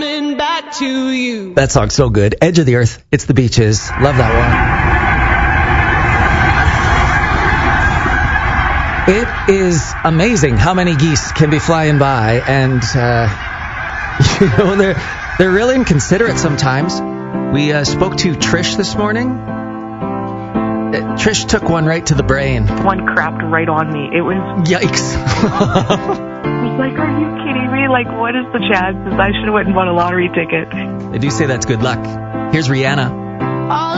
coming back to you. That song's so good. Edge of the Earth. It's the Beaches. Love that one. It is amazing how many geese can be flying by, and they're really inconsiderate sometimes. We spoke to Trish this morning. Trish took one right to the brain. One crapped right on me. It was... Yikes. I was like, are you kidding me? Like, what is the chances? I should have went and bought a lottery ticket. They do say that's good luck. Here's Rihanna.